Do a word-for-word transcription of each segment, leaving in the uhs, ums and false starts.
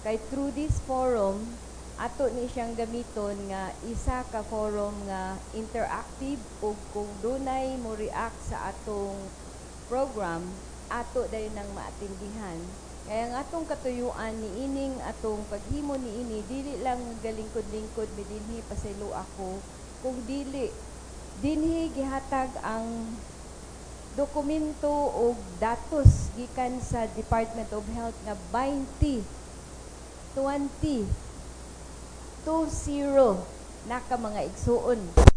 Kay through this forum, ato ni siyang gamiton nga isa ka forum nga interactive ug kung dunay mo react sa atong program, ato dayon nang maatindihan. Kaya ang atong katuyuan ni ining atong paghimo ni ini dili lang galingkod-lingkod mi dinhi pasaylo ako kung dili dinhi gihatag ang dokumento o datos gikan sa Department of Health nga twenty twenty naka mga igsuon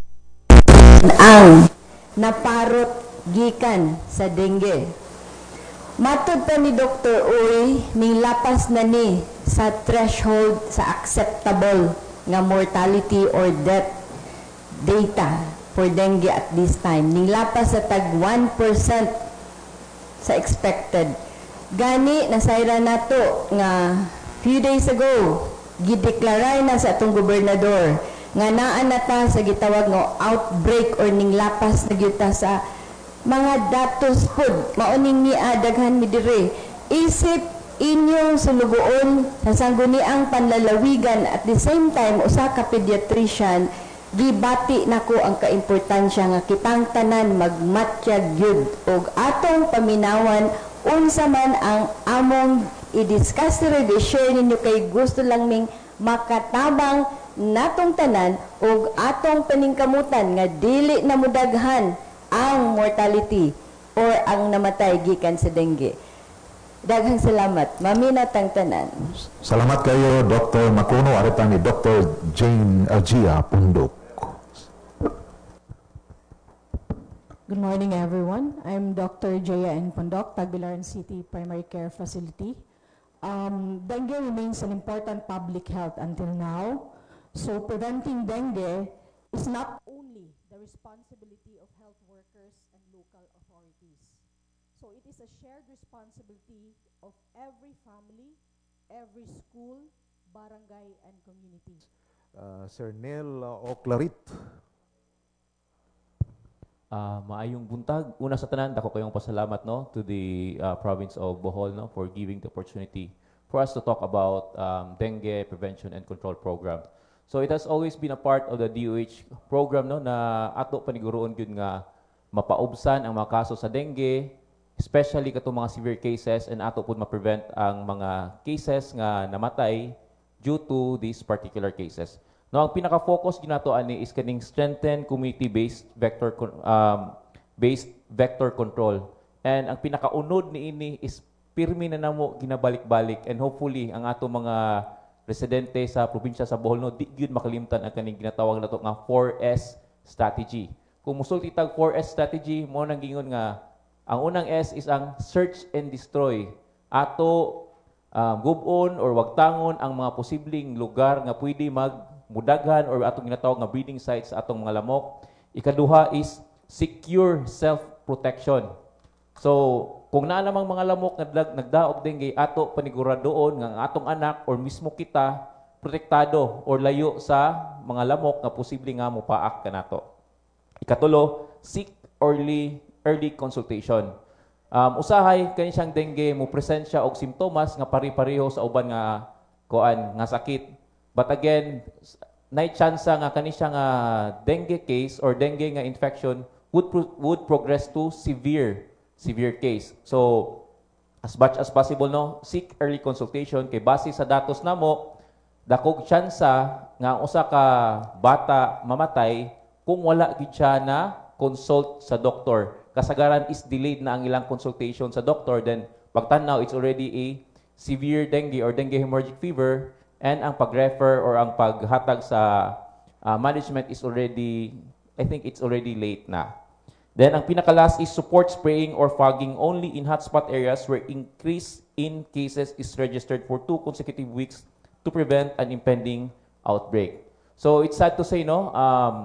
ang naparot gikan sa dengue. Matud pa ni Doctor Uy, ning lapas na ni sa threshold sa acceptable nga mortality or death data for dengue at this time. Ning lapas sa tag one percent sa expected. Gani, nasayra nato nga few days ago, gideklaray na sa atong gobernador nga naa na ta sa gitawag nga outbreak or ning lapas na gyud ta sa mga datos pod mauning ni daghan mi dire isip inyong sulugoon sa sangguniang panlalawigan at the same time usa ka pediatrician gibati nako ang kaimportansya nga kitang tanan magmatyag gyud og atong paminawan unsa man ang among i-discuss rin, i-share ninyo kay gusto lang ming makatabang natong tanan og atong paningkamutan nga dili na mudaghan ang mortality or ang namatay gikan sa dengue. Daghang salamat. Maminatang tanan. Salamat kayo, Doctor Macuno. Aritan ni Doctor Jane Algia Pundok. Good morning, everyone. I'm Doctor Jaya N. Pundok, Tagbilaran City Primary Care Facility. Um, dengue remains an important public health until now. So preventing dengue is not only the responsibility of health workers and local authorities. So it is a shared responsibility of every family, every school, barangay, and community. Uh, Sir Neil uh, Oclarit. Uh, maayong buntag. Una sa tanan, dako kayong pasalamat no to the uh, province of Bohol no for giving the opportunity for us to talk about um, dengue prevention and control program. So it has always been a part of the D O H program no na ato paniguroon gyud nga mapaubsan ang mga kaso sa dengue, especially katong mga severe cases, and ato pud ma-prevent ang mga cases nga namatay due to these particular cases. No, ang pinaka-focus ginato ani is kaning strengthen community-based vector um, based vector control. And ang pinaka-unod ni ini is pirmi na namo ginabalik-balik, and hopefully ang ato mga residente sa probinsya sa Bohol no di gyud makalimtan ang kaning ginatawag nato nga four S strategy. Kung musulti tag four S strategy mo nang gingon nga ang unang S is ang search and destroy. Ato um, gubon or wagtangon ang mga posibleng lugar nga pwede magmudaghan or atong ginatawag nga breeding sites sa atong mga lamok. Ikaduha is secure self-protection. So kung naa namang mga lamok nga nagdaog dengue, ato paniguradoon nga ang atong anak or mismo kita protektado or layo sa mga lamok nga posible nga mopaak kanato. Ikatulo, seek early early consultation. Um, usahay kani siyang dengue mo presensya og simptomas nga pari-pareho sa uban nga kuan nga sakit. But again, nay tsansa nga kani siya nga dengue case or dengue nga infection would pro would progress to severe severe case. So, as much as possible, no, seek early consultation kay base sa datos namo, dakog tsansa nga usa ka bata mamatay kung wala gid siya na consult sa doktor. Kasagaran is delayed na ang ilang consultation sa doktor, then pagtanaw it's already a severe dengue or dengue hemorrhagic fever, and ang pag-refer or ang paghatag sa uh, management is already, I think it's already late na. Then, ang pinaka-last is support spraying or fogging only in hotspot areas where increase in cases is registered for two consecutive weeks to prevent an impending outbreak. So, it's sad to say, no, um,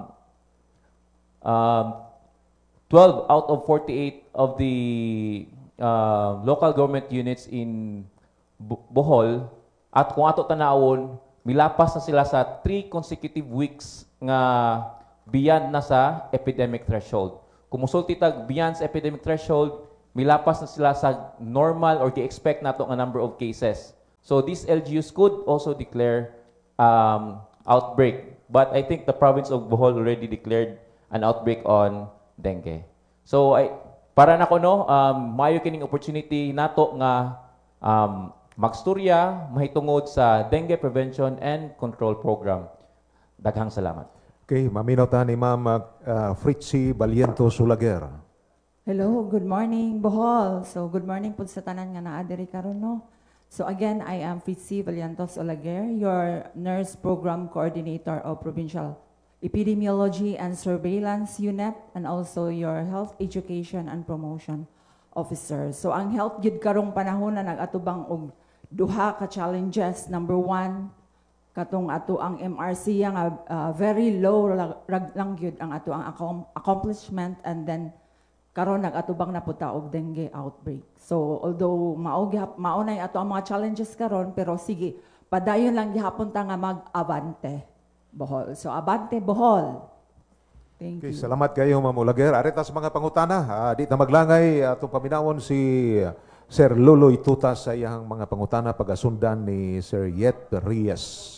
um, twelve out of forty-eight of the uh, local government units in Bohol, at kung ato tanawon, milapas na sila sa three consecutive weeks nga beyond na sa epidemic threshold. Kung musulti tag beyond sa epidemic threshold, milapas na sila sa normal or gi-expect nato nga number of cases. So these L G Us could also declare um, outbreak, but I think the province of Bohol already declared an outbreak on dengue. So I para na ko no, um, maayo kining opportunity nato nga um, magstorya mahitungod sa dengue prevention and control program. Daghang salamat. Okay, maminaw ta ni Ma'am uh, Fritzy Balientos Sulager. Hello, good morning, Bohol. So, good morning po sa tanan nga naa diri karon no. So again, I am Fritzy Valiantos Olaguer, your Nurse Program Coordinator of Provincial Epidemiology and Surveillance Unit, and also your Health Education and Promotion Officer. So ang health gyud karong panahon na nag-atubang og duha ka challenges. Number one, katong ato ang M R C nga uh, very low rag lang gyud ang ato ang accomplishment, and then karon nag-atubang na puta og dengue outbreak. So although mao maunay ato ang mga challenges karon, pero sige, padayon lang gihapon ta nga mag-abante Bohol. So abante Bohol. Thank Okay, you. salamat kayo Ma'am Ulager. Ari ta sa mga pangutana, uh, di ta maglangay atong paminawon si Sir Luloy Tutas sa iyang mga pangutana pagasundan ni Sir Yet Reyes.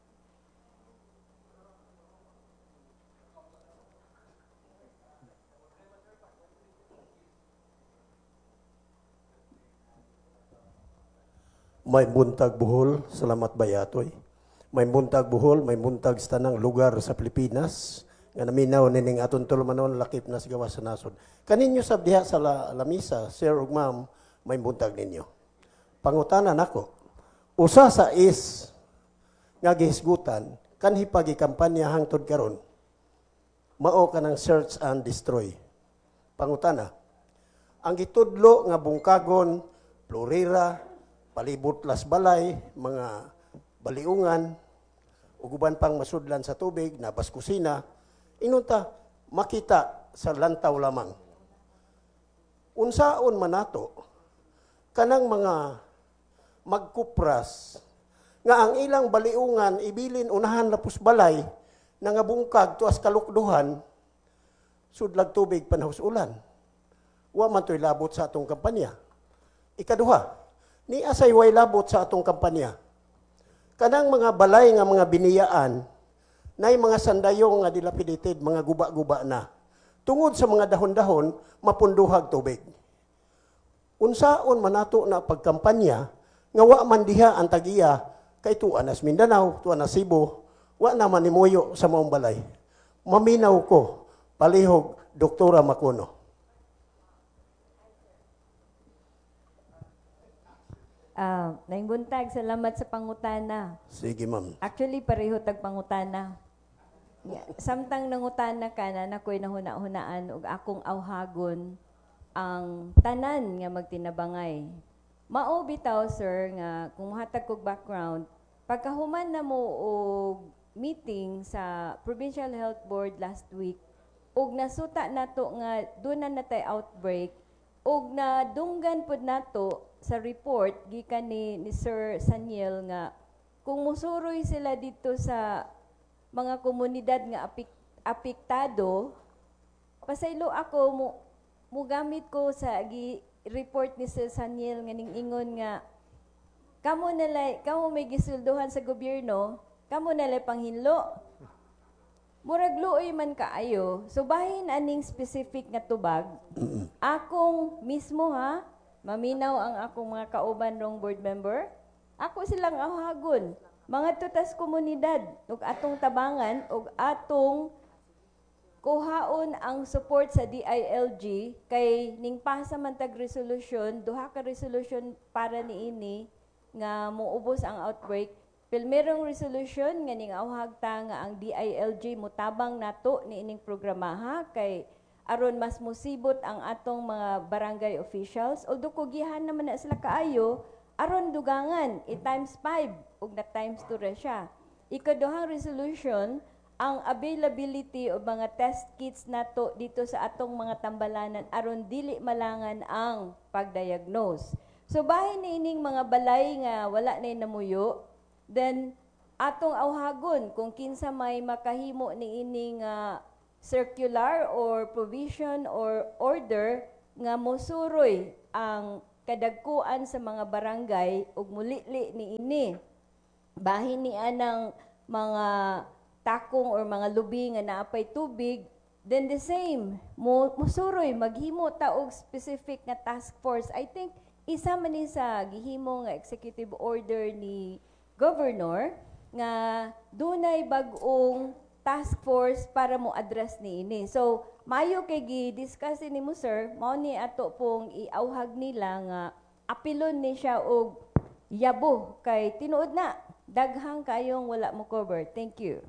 May buntag Bohol, salamat bayatoy. May buntag Bohol, may buntag sa tanang lugar sa Pilipinas nga naminaw nining aton tulumanon lakip na sigawa sa nasod. Kaninyo sab diha sa la, lamisa, sir ug ma'am, may buntag ninyo. Pangutanan nako. Usa sa is nga gihisgutan kanhi pagi kampanya hangtod karon. Mao kanang search and destroy. Pangutana. Ang gitudlo nga bungkagon, Florira, palibot las balay, mga baliungan, uguban pang masudlan sa tubig, nabas kusina, inunta makita sa lantaw lamang. Unsaon man nato kanang mga magkupras nga ang ilang baliungan ibilin unahan lapos balay na nga bungkag tuas kalukduhan sudlag tubig panahos ulan. Wa man to'y labot sa atong kampanya. Ikaduha, ni asay way labot sa atong kampanya. Kanang mga balay nga mga biniyaan, nay mga sandayong nga dilapidated, mga guba-guba na. Tungod sa mga dahon-dahon, mapunduhag tubig. Unsaon man nato na pagkampanya, nga wa man diha ang tagiya, kay tuan as Mindanao, tuan as Cebu, wa na manimuyo sa maong balay. Maminaw ko, palihog, Doktora Macuno. Ah, naing buntag, salamat sa pangutana. Sige, ma'am. Actually, pareho tag pangutana. Yeah. Samtang nangutana ka na, nako'y nahuna-hunaan ug akong awhagon ang tanan nga magtinabangay. Mao bitaw, sir, nga kung muhatag kog background, pagkahuman na mo og meeting sa Provincial Health Board last week, ug nasuta nato nga doon na natay outbreak, ug nadunggan pod nato sa report gikan ni, ni Sir Saniel nga kung musuroy sila dito sa mga komunidad nga apik, apektado, pasaylo ako mo mugamit ko sa gi report ni Sir Saniel nga ning ingon nga kamo nalay kamo may gisulduhan sa gobyerno, kamo nalay panghinlo. Murag luoy man kaayo. So bahin aning specific nga tubag, akong mismo ha, maminaw ang akong mga kauban rong board member, ako silang ahagon. Mga tutas komunidad, ug atong tabangan, ug atong kuhaon ang support sa D I L G, kay ning pasa man tag resolution, duha ka resolution para niini, nga muubos ang outbreak. Pero merong resolution nga ning awhagta nga ang D I L G mutabang nato niining programaha, kay aron mas musibot ang atong mga barangay officials. Although kugihan naman na sila kaayo, aron dugangan, i-times five, ug na times two ra siya. Ikaduhang resolution, ang availability o mga test kits nato dito sa atong mga tambalanan aron dili malangan ang pagdiagnose. So bahin niining mga balay nga wala na namuyo, then atong awhagon kung kinsa may makahimo niining uh, circular or provision or order nga mosuroy ang kadagkuan sa mga barangay ug mulili ni ini bahin ni anang mga takong or mga lubi nga naapay tubig, then the same, mo musuroy maghimo ta og specific nga task force. I think isa man ni sa gihimo nga executive order ni governor nga dunay bag-ong task force para mo address ni ini. So, mayo kay gi-discuss ni mo sir, mao ni ato pong iauhag nila nga apilon ni siya og yabo kay tinuod na daghang kayong wala mo cover. Thank you.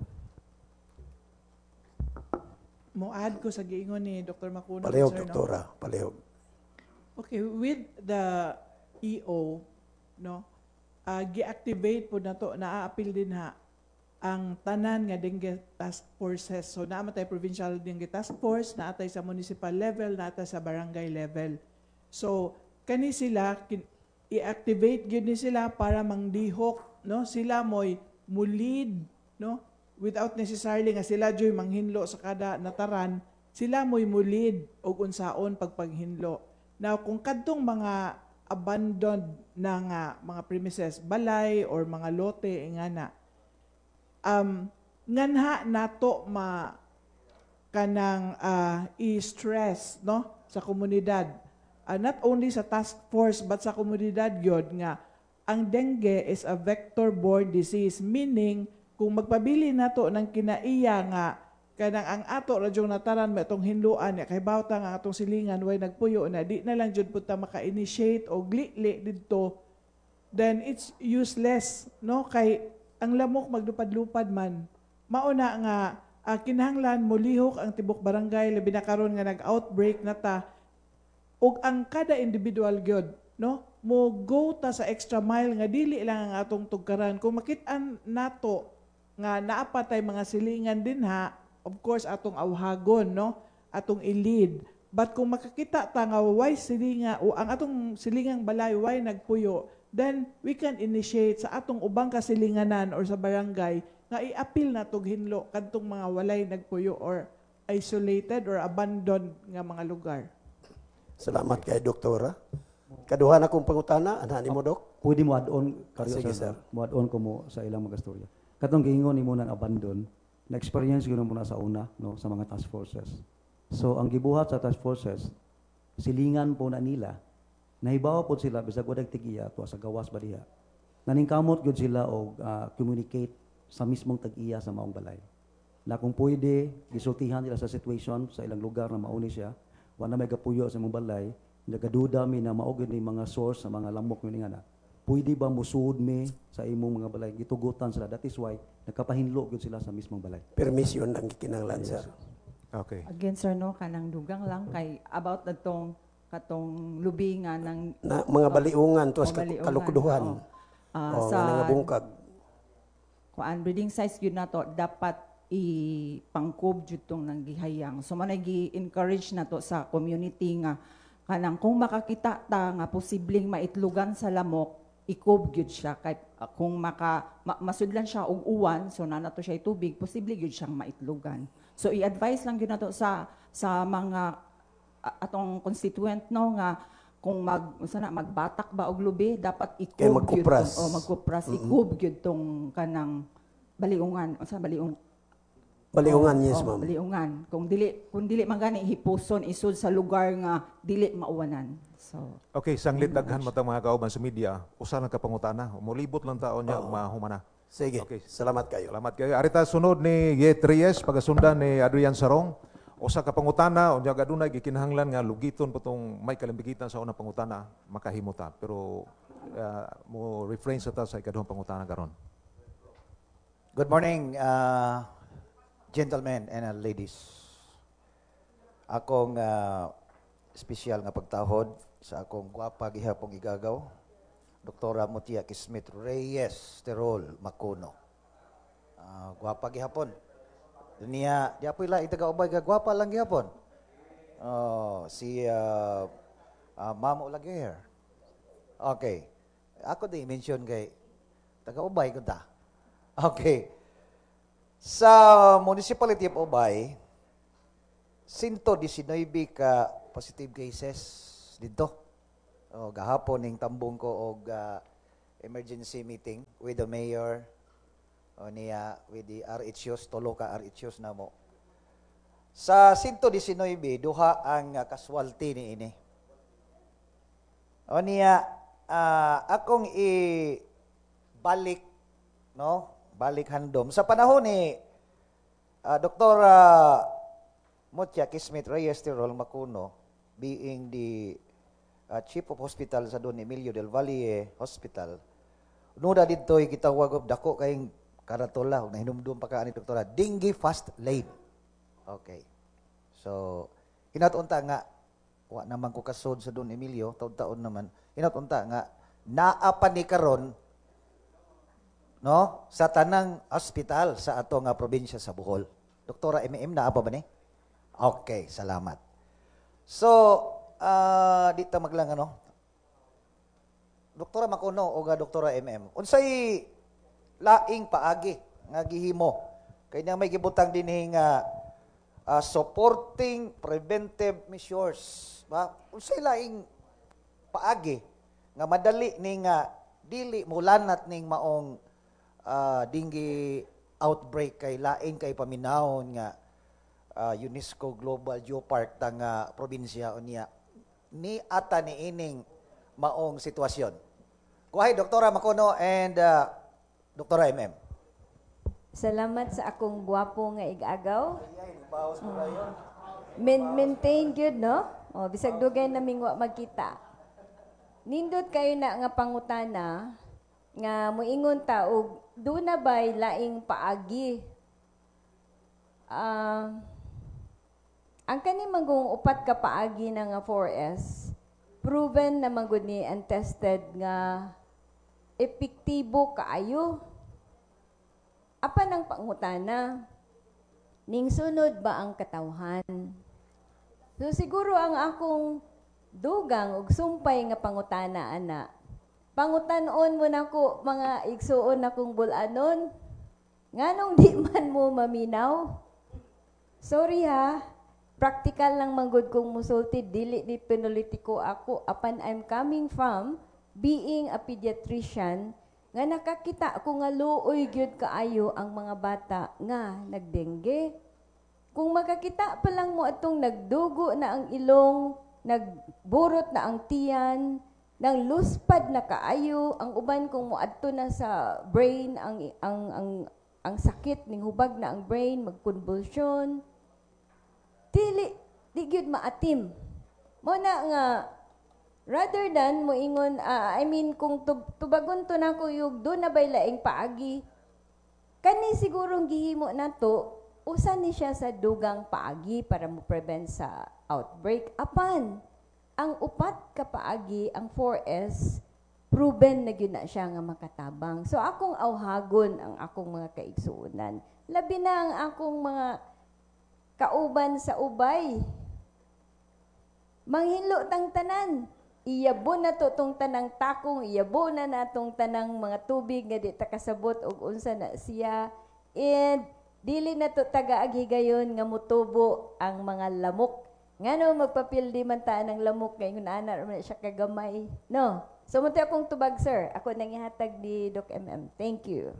Mo-add ko sa giingon ni Doctor Macuno. Palihog, sir, doktora. no? Palihog. Okay, with the E O, no, uh, gi-activate po na to, naa-appeal din ha, ang tanan nga dengue task forces. So, namatay provincial dengue task force, naatay sa municipal level, naatay sa barangay level. So, kani sila, kin- i-activate yun ni sila para mangdihok, no? Sila mo'y mulid, no? Without necessarily nga sila joy manghinlo sa kada nataran, sila mo'y mulid og unsaon pagpaghinlo. Now, kung kadtong mga abandoned na nga mga premises, balay or mga lote nga na, um, nganha nato ma kanang uh, i-stress no sa komunidad. Uh, not only sa task force but sa komunidad yun nga ang dengue is a vector-borne disease, meaning kung magpabili nato ng kinaiya nga kanang ang ato radyong nataran may itong hinluan ya kay bawta nga atong silingan way nagpuyo na di na lang jud pud ta maka-initiate o glitli didto, then it's useless no kay ang lamok maglupad-lupad man. Mauna nga uh, kinahanglan molihok ang tibok barangay labi na karon nga nag-outbreak na ta ug ang kada individual gyud no mo go ta sa extra mile nga dili lang ang atong tugkaran. Kung makit-an nato nga naapatay mga silingan din ha, of course atong awhagon no, atong i-lead. But kung makakita ta nga way silinga o ang atong silingang balay way nagpuyo, then we can initiate sa atong ubang kasilinganan or sa barangay nga i-appeal na tog hinlo kadtong mga walay nagpuyo or isolated or abandoned nga mga lugar. Salamat kay doktora. Kaduha na kong pangutana, ana nimo dok? Pwede mo add-on, karyo, Sige, sir. sir. Mo add-on ko mo sa ilang mga storya. Katong giingon nimo nang abandon, na-experience ko mo na sa una, no, sa mga task forces. So, ang gibuhat sa task forces, silingan po na nila, nahibawa po sila, bisag wadag tig-iya, to sa gawas ba diha. Naningkamot gyud sila og uh, communicate sa mismong tag-iya sa maong balay. Na kung pwede, gisultihan nila sa situation, sa ilang lugar na mauni siya, wala may kapuyo sa mong balay, nagaduda mi na maugid ni mga source sa mga lamok mi nga na. Pwede ba musuod mi sa imong mga balay? Gitugutan sila. That is why nakapahinlo gyud sila sa mismong balay. Permission ang gikinahanglan, sir. Okay. Again, sir, no, kanang dugang lang kay about atong katong lubi nga ng Na, mga baliungan to Oh, sa baliungan, kalukduhan. oo. Ah, O, sa nga nga bungkag. kuan breeding size gyud nato dapat i-pangkob jud tong nang gihayang. So man gi-encourage nato sa community nga kanang kung makakita ta nga posibleng maitlugan sa lamok, ikob gyud siya kay uh, kung maka ma, masudlan siya og uwan, so na nato siya tubig, posible gyud siyang maitlugan. So i-advise lang gyud nato sa sa mga uh, atong constituent no nga kung mag sana magbatak ba og lubi dapat Kay ikob gyud magkupras. tong- o magkupras mm-hmm. ikob gyud tong kanang baliungan o sa baliung Baliungan, oh, yes, oh, ma'am. baliungan. Kung dili kung dili man gani hipuson isud sa lugar nga dili mauwanan. So Okay, sanglit daghan matang mga kauban sa media, usa lang ka pangutana, mulibot lang taon niya, Oo. mahumana. Sige, Okay. salamat kayo. Salamat kayo. Arita sunod ni Yet Reyes, pagasundan ni Adrian Sarong. Usa ka pangutana, unya gadunay gikinahanglan nga lugiton putong may kalimbigitan sa unang pangutana, makahimo ta. Pero uh, mo refrain sa ta sa ikaduhang pangutana karon. Good morning, uh, gentlemen and uh, ladies. Akong uh, espesyal nga pagtahod sa akong gwapa gihapong igagaw, Doktora Mutia Kismet Reyes Terol Macuno. Uh, gwapa gihapon. Niya, di apoy la itaga-ubay ka gwapa lang gihapon. Oh, si uh, uh, Ma'am Olaguer. Okay. Ako di mention kay taga-ubay ko ta. Okay. Sa Municipality of Ubay, one hundred nineteen ka positive cases dito. O gahapon ning tambong ko og uh, emergency meeting with the mayor o niya with the R H Os, tulo ka R H Os na mo. Sa one nineteen, duha ang uh, casualty ni ini. O niya uh, akong i balik no, balik handom sa panahon ni uh, Doktor uh, Mutia Kismet Reyes Tirol Macuno, being the uh, Chief of Hospital sa Don Emilio del Valle Hospital. Nuda dito gitawag og dako kayong karatola ug nahinumdum pa ka ani doktora, dengue fast lane. Okay. So kinatunta nga wa naman ko kasod sa Don Emilio, taon-taon naman. Kinatunta nga naa pa ni karon no sa tanang hospital sa ato nga probinsya sa Bohol. Doktora M M naa pa ba ni? Okay, salamat. So, uh, dito maglang ano, Doktora Macuno o ga Doktora M M, unsay laing paagi nga gihimo kay nang may gibutang dinhi nga uh, supporting preventive measures, ba? Unsay laing paagi nga madali ning nga dili mulanat ning maong uh, dengue outbreak kay laing kay paminahon nga Uh, UNESCO Global Geopark tang uh, probinsya unya ni ata ni ining maong sitwasyon. Kuhay Doktora Macuno and uh, Doktora M M. Salamat sa akong gwapo nga igagaw. Mm. Maintain good, no? O, bisag dugay naming wa magkita. Nindot kayo na nga pangutana nga moingon ta og duna bay laing paagi. Ah uh, ang kani manggong upat ka paagi na nga four S, proven na manggod ni and tested nga epektibo kaayo. Apan ang pangutana, ning sunod ba ang katawhan? So siguro ang akong dugang ug sumpay nga pangutana ana. Pangutanon mo nako mga igsuon akong bulanon. Nganong di man mo maminaw? Sorry ha. Practical lang manggod kong musulti, dili di penalitiko ako apan I'm coming from being a pediatrician nga nakakita ako nga luoy gyud kaayo ang mga bata nga nagdengue. Kung makakita pa lang mo atong nagdugo na ang ilong, nagburot na ang tiyan, nang luspad na kaayo, ang uban kung moadto na sa brain ang ang ang ang sakit ning hubag na ang brain, magkonvulsyon. Dili, di gyud maatim. Mo na nga, rather than mo ingon, uh, I mean, kung tub tubagon to na ko yung doon na bay laing paagi, kani sigurong gihimo na to, usan ni siya sa dugang paagi para mo prevent sa outbreak. Apan, ang upat ka paagi, ang four S, proven na gyud na siya nga makatabang. So akong awhagon ang akong mga kaigsuonan. Labi na ang akong mga kauban sa ubay. Manghinlo tang tanan. Iyabo na to tong tanang takong, iyabo na na tong tanang mga tubig nga di ta kasabot og unsa na siya. And dili na to tagaagi gayon nga mutubo ang mga lamok. Ngano magpapildi man ta ng lamok kay kun ana man siya kagamay. No. So mo akong tubag sir. Ako nang ihatag ni Doc M M. Thank you.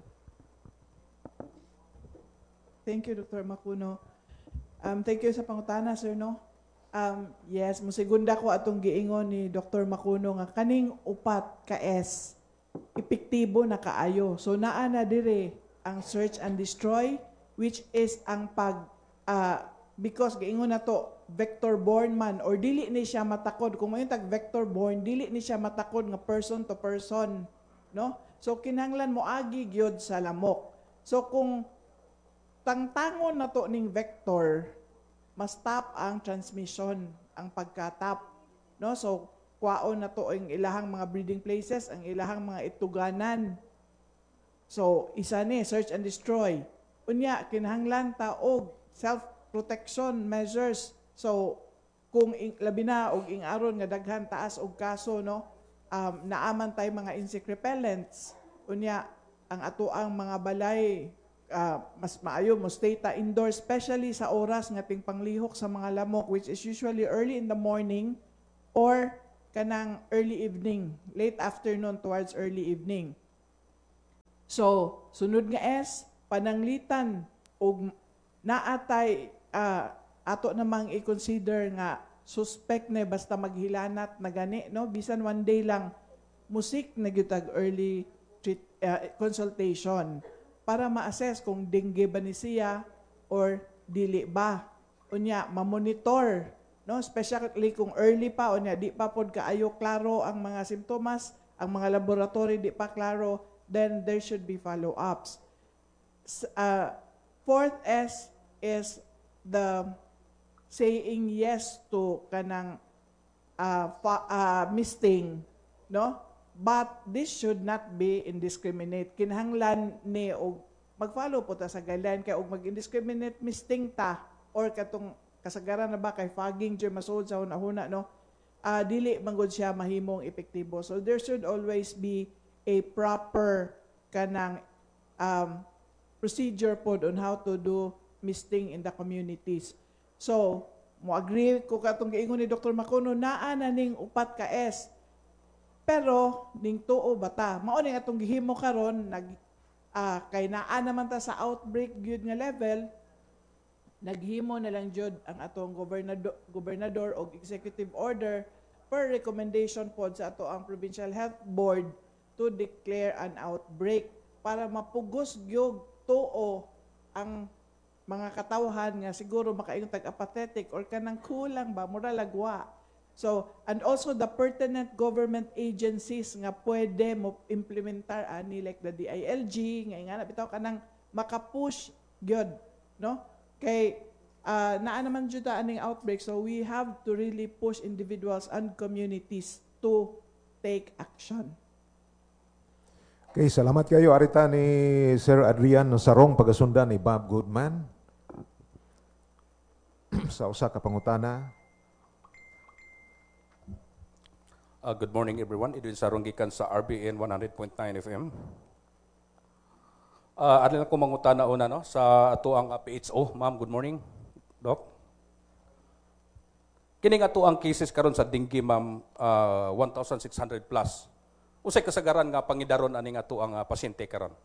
Thank you Doctor Macuno. Um, thank you sa pangutana, sir, no? Um, yes, musigunda ko atong giingon ni Doctor Macuno nga kaning upat ka S, epektibo na kaayo. So, naa na dire ang search and destroy, which is ang pag, uh, because giingon na to, vector-borne man, or dili ni siya matakod. Kung may tag vector-borne, dili ni siya matakod nga person to person, no? So, kinahanglan mo agi gyud sa lamok. So, kung tangtangon na to ning vector, mas stop ang transmission, ang pagkatap. No? So, kwaon na to ang ilahang mga breeding places, ang ilahang mga ituganan. So, isa ni, search and destroy. Unya, kinahanglan ta og self-protection measures. So, kung ing, labi na og ing-aron nga daghan taas og kaso, no? Um, naaman tay mga insect repellents. Unya, ang atoang mga balay, Uh, mas maayo mo stay ta indoors, especially sa oras nga ting panglihok sa mga lamok, which is usually early in the morning or kanang early evening, late afternoon towards early evening. So, sunod nga S, pananglitan og naatay uh, ato namang i-consider nga suspect na basta maghilanat na gani, no? Bisan one day lang musik na gyutag early treat, uh, consultation para ma-assess kung dengue ba ni siya or dili ba. Unya, ma-monitor, no? Especially kung early pa, unya, di pa pod kaayo klaro ang mga simptomas, ang mga laboratory di pa klaro, then there should be follow-ups. Uh, fourth S is the saying yes to kanang uh, fa- uh, misting, no? But this should not be indiscriminate. Kinahanglan ni og mag-follow po ta sa guideline kay og mag-indiscriminate misting ta or katong kasagaran na ba kay fogging dyan masod sa hunahuna, no? Uh, dili manggod siya mahimong epektibo. So there should always be a proper kanang um, procedure po on how to do misting in the communities. So, mo agree ko katong giingon ni Doctor Macono, naa na ning upat ka S. Pero ning tuo bata, mao ning atong gihimo karon nag uh, kay naa naman ta sa outbreak gyud nga level, naghimo na lang jud ang atong gobernador gobernador og executive order per recommendation pod sa ato ang Provincial Health Board to declare an outbreak para mapugos gyud tuo ang mga katawhan nga siguro makaingon tag-apathetic or kanang kulang ba mura lagwa. So, and also the pertinent government agencies nga pwede mo implementar ani like the D I L G nga nga bitaw kanang makapush gyud, no? Kay uh, naa naman jud aning outbreak, so we have to really push individuals and communities to take action. Okay, salamat kayo. Arita ni Sir Adrian Sarong, pagasundan ni Bob Goodman sa usa ka pangutana. Uh, good morning, everyone. Edwin Sarong gikan sa R B N one hundred point nine F M. Uh, adlan ko mangutana una no sa ato ang uh, P H O. Ma'am, good morning. Doc. Kining ato ang cases karon sa dengue, ma'am, uh, one thousand six hundred plus. Usay kasagaran nga pangidaron aning ato ang uh, pasyente karon.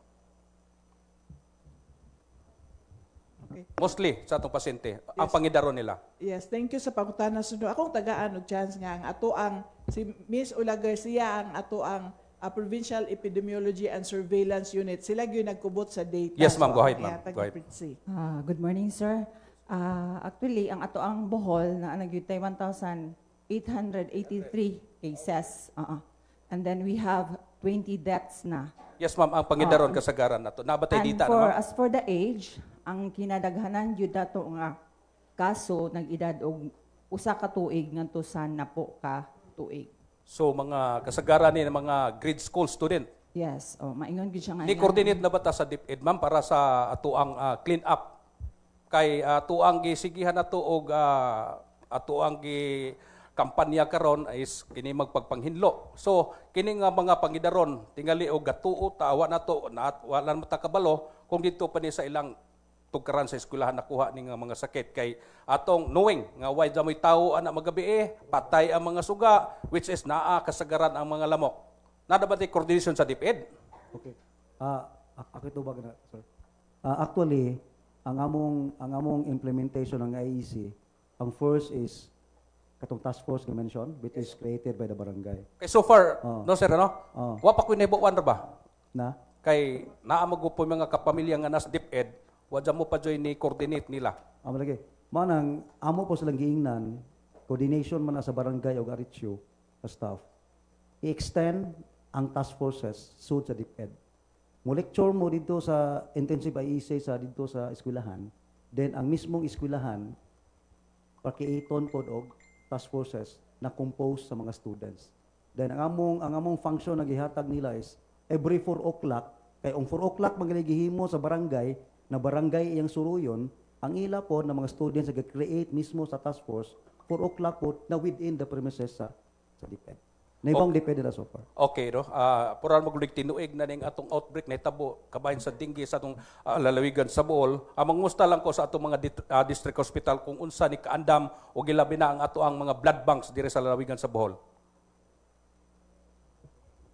Okay. Mostly sa atong pasyente, yes. Ang pangidaron nila. Yes, thank you sa pangutana suno. Akong tagaan og chance nga ang ato ang si Miss Ula Garcia ang ato ang uh, Provincial Epidemiology and Surveillance Unit. Sila gyud nagkubot sa data. Yes, ma'am. So, go ahead, ma'am. Go ahead. Uh, good morning, sir. Uh, actually, ang ato ang Bohol na nagyutay one thousand eight hundred eighty-three cases. Uh-uh. And then we have twenty deaths na. Yes, ma'am. Ang pangidaron uh, kasagaran nato. Nabatay dita for, na, ma'am. As for the age, ang kinadaghanan jud dato nga kaso nag-edad og usa ka tuig ngadto sa napo ka tuig. So mga kasagaran ni mga grade school student. Yes, oh maingon gid siya nga. Ni coordinate na bata sa DepEd, ma'am, para sa ato ang uh, clean up kay ato ang gisigihan nato og uh, ato ang gi kampanya karon is kini magpagpanghinlo. So kini nga mga pangidaron tingali og gatuo tawa nato na wala man ta kabalo kung dito pa ni sa ilang tugkaran sa eskwelahan nakuha ni nga mga sakit kay atong knowing nga why damoy tawo ana magabi eh, patay ang mga suga which is naa kasagaran ang mga lamok. Nada ba tay coordination sa DepEd? Okay. Ah, uh, ako ito ba na, sir? Uh, actually, ang among ang among implementation ng I E C, ang first is katong task force nga mention which is created by the barangay. Okay, so far, uh, no sir, ano? Uh, wa pa ko nahibuan ra ba? Na? Kay naa magupo mga kapamilya nga nas DepEd, wa mo pa joy ni coordinate nila. Amo lagi. Manang amo po silang giingnan coordination man na sa barangay o aritsyo sa staff. I-extend ang task forces sud sa DepEd. Mo lecture mo dito sa intensive I E C sa dito sa eskwelahan, then ang mismong eskwelahan pakiiton pod og task forces na compose sa mga students. Then ang among ang among function na gihatag nila is every four o'clock kay ang four o'clock magigihimo sa barangay na barangay iyang suruyon, ang ila po na mga students nag-create mismo sa task force, four o'clock po na within the premises sa, sa DepEd. Na ibang okay. DepEd na so far. Okay, no? Uh, puran magulig tinuig na ning atong outbreak na itabo, kabahin sa dengue sa atong uh, lalawigan sa Bohol. Amang musta lang ko sa atong mga dit, uh, district hospital kung unsa ni kaandam o gilabi na ang ato ang mga blood banks dire sa lalawigan sa Bohol.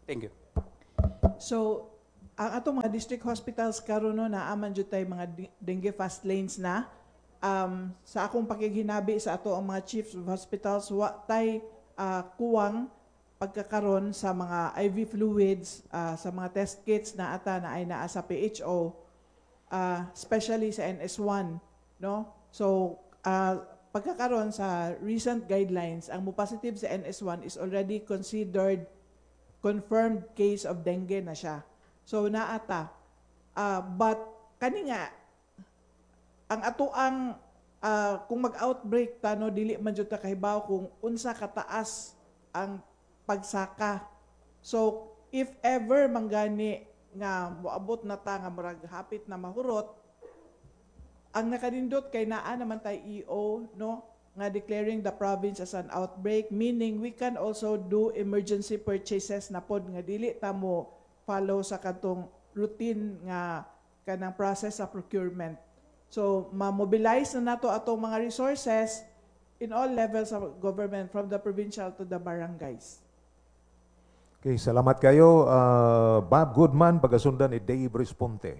Thank you. So, ang atong mga district hospitals karon no naaman jud tay mga di- dengue fast lanes na. Um, sa akong pakiginabi sa ato ang mga chiefs of hospitals wa tay ah, kuwang pagkakaroon sa mga I V fluids, ah, sa mga test kits na ata na ay naa sa P H O, ah, especially sa N S one, no? So, ah, pagkakaroon sa recent guidelines, ang mo positive sa N S one is already considered confirmed case of dengue na siya. So, naata. Uh, but, kani nga, ang ato ang, uh, kung mag-outbreak ta, no, dili man jud ta kahibaw kung unsa kataas ang pagsaka. So, if ever manggani nga moabot na ta nga murag hapit na mahurot, ang nakanindot kay naa naman tay E O, no, nga declaring the province as an outbreak, meaning we can also do emergency purchases na pod nga dili ta mo follow sa katong routine nga kanang process sa procurement. So, ma-mobilize na nato atong mga resources in all levels of government, from the provincial to the barangays. Okay, salamat kayo. Uh, Bob Goodman, pagasundan ni Dave Responte.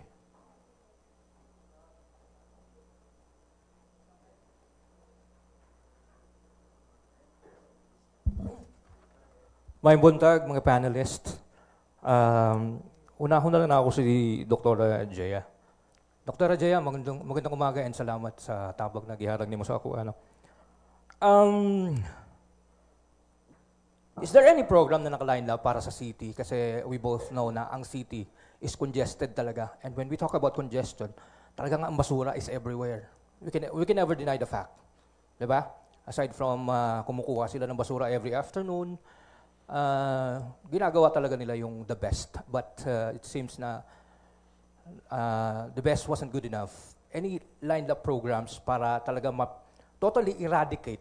May buntag, mga panelists. Um, Una-una lang na ako si Doktora Jaya. Doktora Jaya, magandang, magandang umaga and salamat sa tabag na giharag nimo sa ako. Ano. Um, is there any program na nakaline up para sa city? Kasi we both know na ang city is congested talaga. And when we talk about congestion, talagang ang basura is everywhere. We can, we can never deny the fact. Diba? Aside from uh, kumukuha sila ng basura every afternoon, Uh, ginagawa talaga nila yung the best, but uh, it seems na uh, the best wasn't good enough. Any lined up programs para talaga ma- totally eradicate?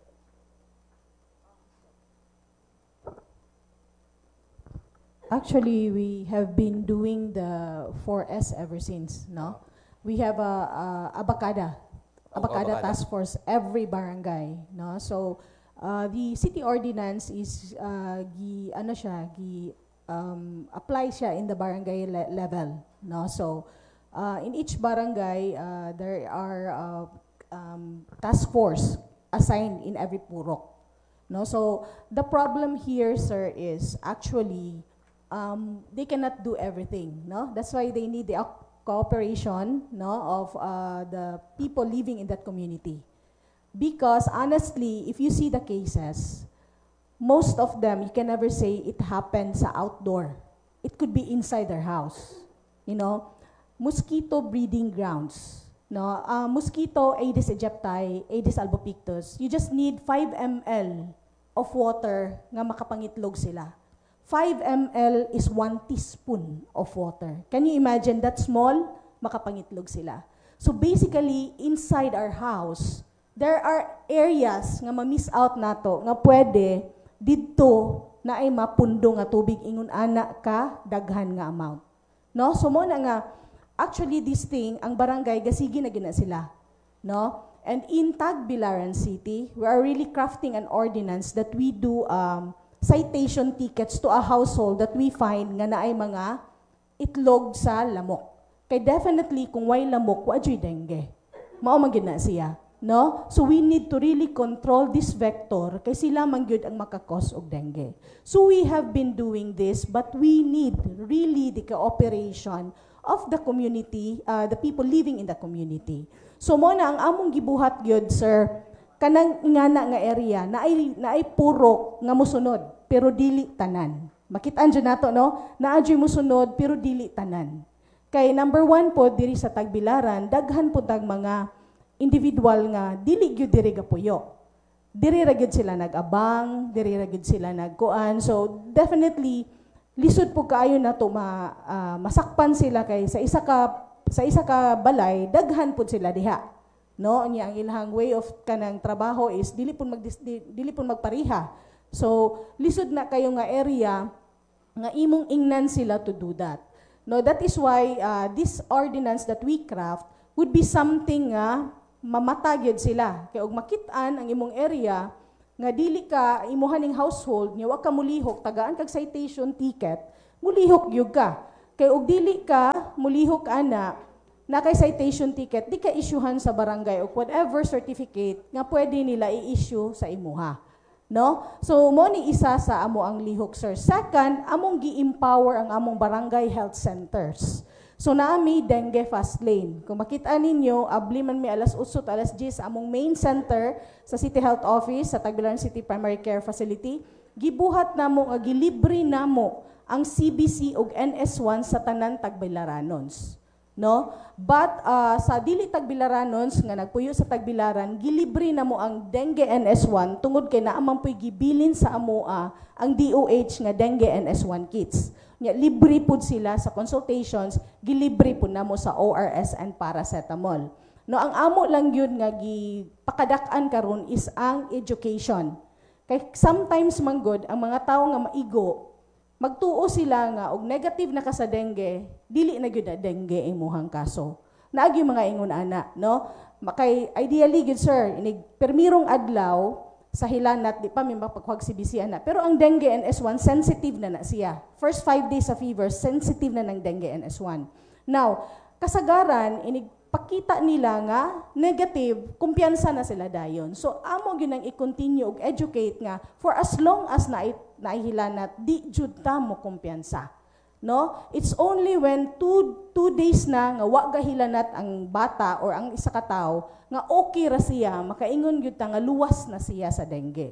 Actually, we have been doing the four S ever since, no? We have a, a Abacada, Oh, Abacada Abacada. task force every barangay, no? So, Uh, the city ordinance is uh, gi ano siya gi um, apply siya in the barangay le- level, no? So uh, in each barangay uh, there are uh, um, task force assigned in every purok, no? So the problem here, sir, is actually um, they cannot do everything, no? That's why they need the co- cooperation, no, of uh, the people living in that community. Because honestly, if you see the cases, most of them, you can never say it happened sa outdoor. It could be inside their house. You know, mosquito breeding grounds. No, uh, mosquito, Aedes aegypti, Aedes albopictus. You just need five milliliters of water nga makapangitlog sila. five milliliters is one teaspoon of water. Can you imagine that small? Makapangitlog sila. So basically, inside our house, there are areas nga ma-miss out nato nga pwede didto na ay mapundo nga tubig ingon ana ka daghan nga amount. No? So mo na nga actually this thing ang barangay gasigi na gina sila. No? And in Tagbilaran City, we are really crafting an ordinance that we do um, citation tickets to a household that we find nga naay mga itlog sa lamok. Kay definitely kung way lamok wa jud dengue. Mao man gid na siya. No? So we need to really control this vector kay sila man gyud ang makakos og dengue. So we have been doing this, but we need really the cooperation of the community, uh, the people living in the community. So mo na ang among gibuhat gyud, sir, kanang ingana nga area na ay na ay purok nga mosunod pero dili tanan. Makitaan jud nato, no? Naa jud mosunod pero dili tanan. Kay number one po diri sa Tagbilaran, daghan po tag mga individual nga dili gyud diri gapuyo. Diri ra gyud sila nag-abang, diri ra gyud sila nagkuan. So definitely lisod po kaayo nato ma uh, masakpan sila kay sa isa ka sa isa ka balay daghan pud sila diha. No, nya ang ilang way of kanang trabaho is dili pud mag dili pud magpariha. So lisod na kayo nga area nga imong ingnan sila to do that. No, that is why uh, this ordinance that we craft would be something nga uh, mamata gyud sila. Kay og makit-an ang imong area nga dili ka imuhan ning household nya wa ka mulihok tagaan kag citation ticket, mulihok gyud ka. Kay og dili ka mulihok ana na kay citation ticket, di ka isyuhan sa barangay o whatever certificate nga pwede nila i-issue sa imuha. No? So mo ni isa sa amo ang lihok, sir. Second, among gi-empower ang among barangay health centers. So naami dengue fast lane. Kung makita ninyo, abli man mi alas usot alas diyes among main center sa City Health Office sa Tagbilaran City Primary Care Facility, gibuhat namo nga gilibre namo ang C B C ug N S one sa tanan Tagbilaranons. No? But uh, sa dili Tagbilaranons nga nagpuyo sa Tagbilaran, gilibre namo ang dengue N S one tungod kay naa man puy gibilin sa amoa ang D O H nga dengue N S one kits. Nya libre pud sila sa consultations, gilibre pud namo sa O R S and paracetamol. No, ang amo lang yun nga gipakadak-an karon is ang education. Kay sometimes man good ang mga tawo nga maigo, magtuo sila nga og negative na ka sa dengue, dili na gyud na dengue imuhang kaso. Naagi mga ingon ana, no? Makay ideally good sir, inig permirong adlaw sa hilanat, di pa may mapagpagsibisian na. Pero ang dengue N S one, sensitive na na siya. First five days sa fever, sensitive na ng dengue N S one. Now, kasagaran, inigpakita nila nga negative, kumpiyansa na sila dayon. So, amo yun ang i-continue og educate nga for as long as na naihilanat, di jud ta mo kumpiyansa. No? It's only when two, two days na nga wa gahilanat ang bata or ang isa ka tawo nga okay ra siya, makaingon gyud ta nga luwas na siya sa dengue.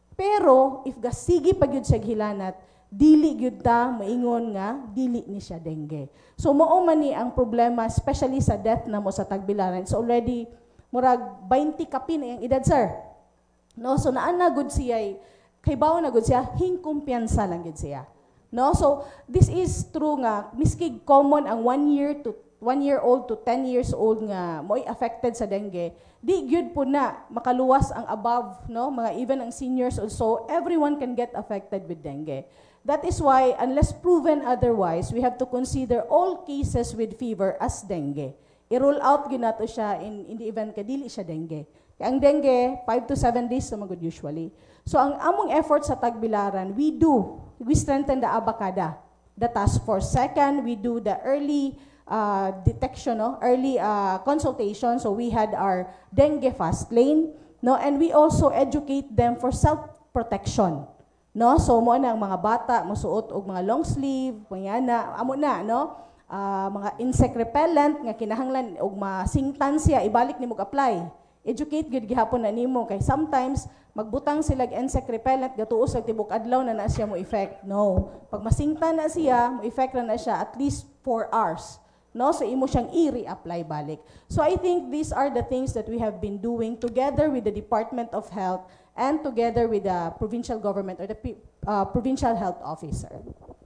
Pero if gasigi pa gyud siya hilanat, dili gyud ta maingon nga dili ni siya dengue. So mao man ni ang problema especially sa death na mo sa Tagbilaran. So already murag twenty kapin ang edad sir. No, so naa na gud siya kay bawo na gud siya hingkumpiyansa lang gud siya. No, so this is true nga miski common ang one year to one year old to ten years old nga mo'y affected sa dengue, di gyud po na makaluwas ang above, no, mga even ang seniors also, everyone can get affected with dengue. That is why unless proven otherwise, we have to consider all cases with fever as dengue. I-rule out gyud nato siya in in the event ka dili siya dengue. Kaya ang dengue five to seven days na magud usually. So ang among effort sa Tagbilaran, we do we strengthen the Abacada, the task force. Second, we do the early uh, detection, no? early uh, consultation. So we had our dengue fast lane, no? And we also educate them for self-protection. No? So mo na ang mga bata, musuot og mga long sleeve, mga na, amo na, no? Uh, mga insect repellent, nga kinahanglan og masingtan siya, ibalik ni mo apply. Educate gud gihapon na nimo kay sometimes magbutang sila insect repellent gatuos sa tibok adlaw na na siya mo effect. No. Pag masingta na siya, mo effect na na siya at least four hours. No, so imo siyang i-reapply balik. So I think these are the things that we have been doing together with the Department of Health and together with the provincial government or the uh, provincial health officer.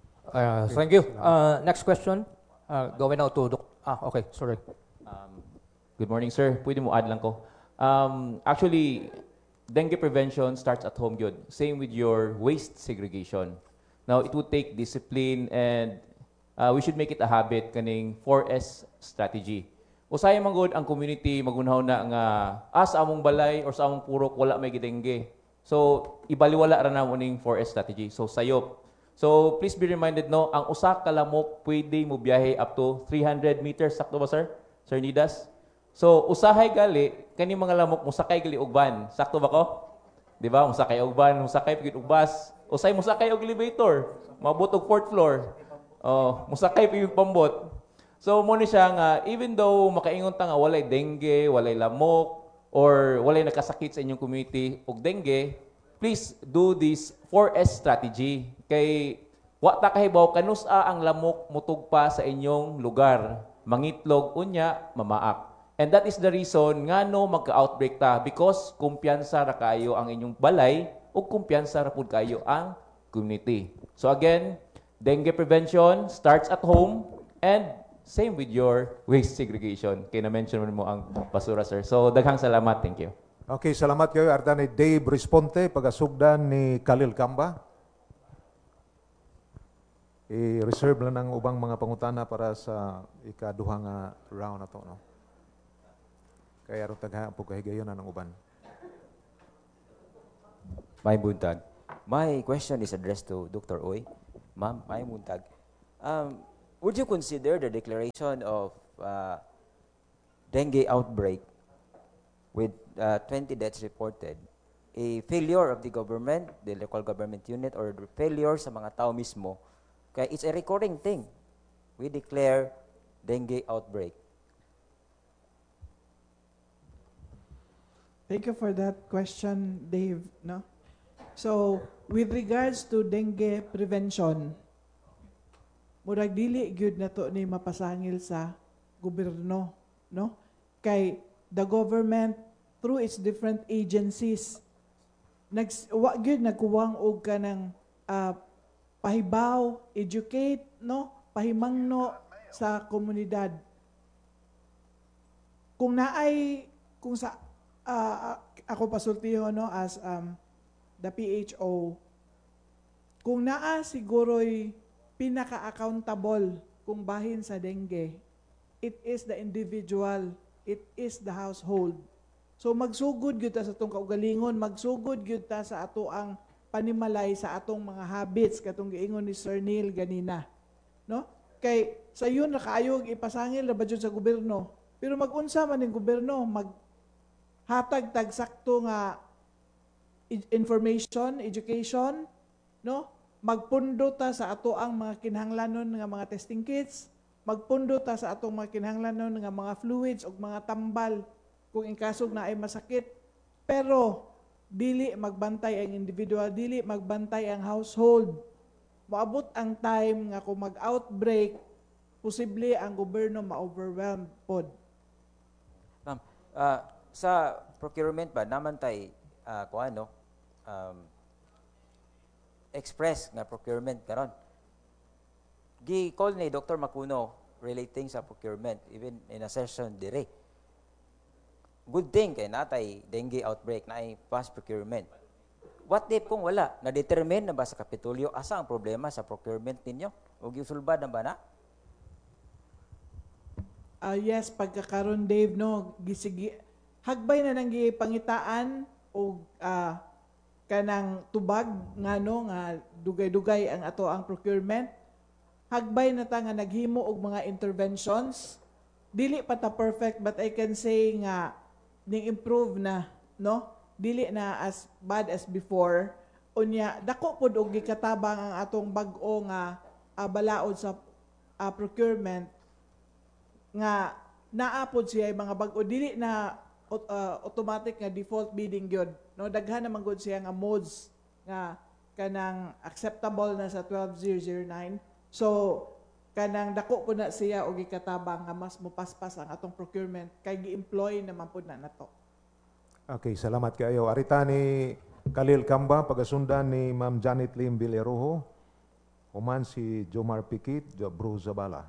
Uh, thank you. Uh, next question. Uh, going out to Doc. Ah, okay, sorry. Um, good morning, sir. Pwede mo add lang ko. Um, actually, dengue prevention starts at home good. Same with your waste segregation. Now, it would take discipline and uh, we should make it a habit kaning four S strategy. Usay manggod ang community magunhaw na nga ah, sa among balay or sa among purok wala may dengue. So, ibaliwala ra na mo ning four S strategy. So, sayop. So, please be reminded no, ang usa ka lamok pwede mo biyahe up to three hundred meters. Sakto ba, sir? Sir Nidas? So, usahay gali, kani mga lamok, musakay gali og van. Sakto ba ko? Di ba? Musakay og van, musakay pagid og bus. Usay musakay og elevator. Mabot og fourth floor. Oh, musakay pagid pambot. So, mo ni siya nga, even though makaingon ta nga walay dengue, walay lamok, or walay nakasakit sa inyong community og dengue, please do this four S strategy. Kay, wa ta kahibaw, kanusa ang lamok mutugpa sa inyong lugar. Mangitlog, unya, mamaak. And that is the reason nga no magka-outbreak ta because kumpiyansa ra kayo ang inyong balay o kumpiyansa ra pud kayo ang community. So again, dengue prevention starts at home and same with your waste segregation. Kaya na-mention mo ang basura, sir. So daghang salamat. Thank you. Okay, salamat kayo. Arta ni Dave Responte, pagasugdan ni Khalil Kamba. I-reserve lang ng ubang mga pangutana para sa ikaduhang uh, round na to. No? Kaya ron taghaan po kahigayon na ng uban. May buntag. My question is addressed to Doctor Uy. Ma'am, may buntag. Um, would you consider the declaration of uh, dengue outbreak with uh, twenty deaths reported a failure of the government, the local government unit, or the failure sa mga tao mismo? Kaya it's a recurring thing. We declare dengue outbreak. Thank you for that question, Dave. No? So, with regards to dengue prevention, murag dili gyud na to ni mapasangil sa gobyerno, no? Kay the government through its different agencies nags wa gyud nagkuwang og kanang uh, pahibaw, educate, no? Pahimangno sa komunidad. Kung naay kung sa uh, ako pasultiho no as um, the P H O, kung naa siguro'y pinaka-accountable kung bahin sa dengue, it is the individual, it is the household. So magsugod gyud ta sa atong kaugalingon, magsugod gyud ta sa ato ang panimalay sa atong mga habits katong giingon ni Sir Neil ganina. No? Kay sa yun nakaayog ipasangil na ba jud sa gobyerno. Pero mag-unsa man ning gobyerno, mag hatag tag sakto nga information, education, no? Magpundo ta sa ato ang mga kinahanglanon nga mga testing kits, magpundo ta sa atong mga kinahanglanon nga mga fluids o mga tambal kung in kasog na ay masakit. Pero dili magbantay ang individual, dili magbantay ang household. Moabot ang time nga kung mag-outbreak, posible ang gobyerno ma-overwhelmed pod. Ma'am, uh, sa procurement ba naman tay uh, kung ano um, express nga procurement karon. Gi-call ni Doctor Macuno relating sa procurement even in a session dire. Good thing kay natay dengue outbreak na ay fast procurement. What if kung wala? Na-determine na ba sa Kapitolyo asa ang problema sa procurement ninyo? O gisulbad na ba na? Uh, yes, pagkakaroon Dave, no, gisigi, hagbay na nang gipangitaan o uh, kanang tubag nga no nga dugay-dugay ang ato ang procurement. Hagbay na ta nga naghimo og mga interventions. Dili pa ta perfect but I can say nga ning improve na, no? Dili na as bad as before. Unya dako pod og gikatabang ang atong bag-o nga uh, balaod sa uh, procurement nga naapod siya mga bag-o dili na uh, automatic nga default bidding gyud, no? Daghan naman gud siya nga modes nga kanang acceptable na sa twelve thousand nine. So kanang dako po na siya og gikatabang nga mas mopaspas ang atong procurement kay gi-employ naman pud na nato. Okay, salamat kayo. Arita ni Khalil Kamba, pagasundan ni Ma'am Janet Lim Villarojo, human si Jomar Pikit, Jabro Zabala.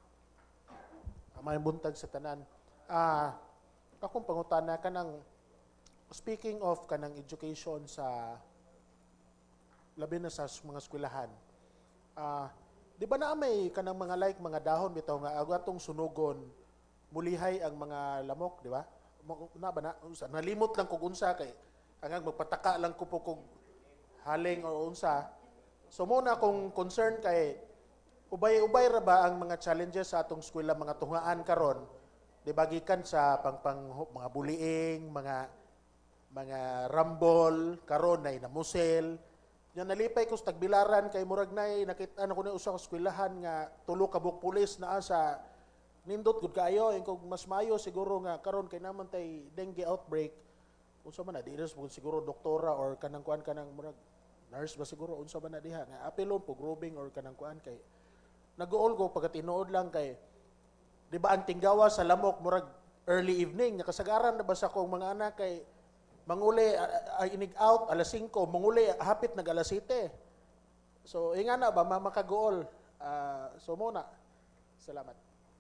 May buntag sa tanan. Ah, akong pangutana kanang speaking of kanang education sa labi na sa mga eskwelahan. Ah, di ba na may kanang mga like mga dahon bitaw nga agatong sunugon mulihay ang mga lamok, di ba? Na ba na unsa nalimot lang kog unsa kay hanggang magpataka lang ko po kog haling o unsa. So muna akong concern kay ubay-ubay ra ba ang mga challenges sa atong eskwela mga tungaan karon? Di ba gikan sa pangpang mga bullying, mga mga rumble karon nay namusel. Nya nalipay ko sa Tagbilaran kay murag nay nakita ano ko ni usa ka eskwelahan nga tulo ka buk pulis naa sa nindot gud kaayo kung mas mayo siguro nga karon kay naman tay dengue outbreak. Unsa man na di siguro doktora or kanang kuan kanang murag nurse ba siguro unsa man na diha nga apelon po grooming or kanang kuan kay nag-uol ko pagka tinuod lang kay di ba ang tinggawa sa lamok murag early evening nakasagaran na ba sa kong mga anak kay manguli uh, inig out alas singko manguli hapit nag alas siyete. So inga na ba makag-uol uh, so muna salamat.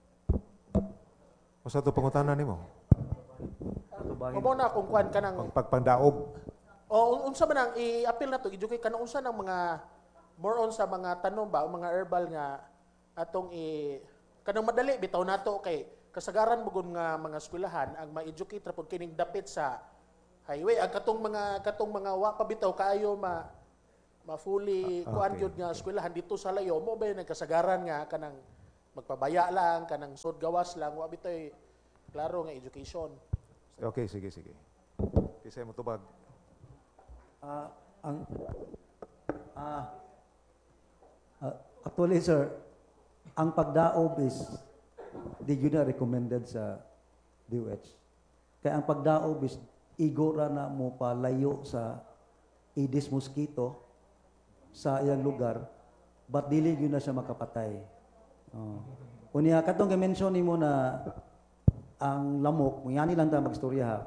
O sa ito pangutanan nimo? Mo na kung kuan kanang pagpagdaog. O unsa man ang i-appeal na to educate kanang unsa nang mga more on sa mga tanong ba mga herbal nga atong i kanang madali bitaw nato kay kasagaran bugon nga mga eskwelahan ang ma-educate ra pud kining dapit sa highway. Ang katong mga katong mga wa pa bitaw kaayo ma ma fully Ah, kuan okay, gyud nga okay. eskwelahan dito sa layo mo ba yung nagkasagaran nga kanang magpabaya lang kanang sud gawas lang wa bitaw klaro nga education. Okay, sige, sige. Kisay mo tubag. Ah, ang ah ah, actually sir, ang pagdaob is di yun na recommended sa D O H. Kaya ang pagdaob is igora na mo pa layo sa Aedes mosquito sa iyang lugar, but dili yun na siya makapatay. Oh. Unya katong gi-mention nimo na ang lamok, ngani lang ta magstorya ha.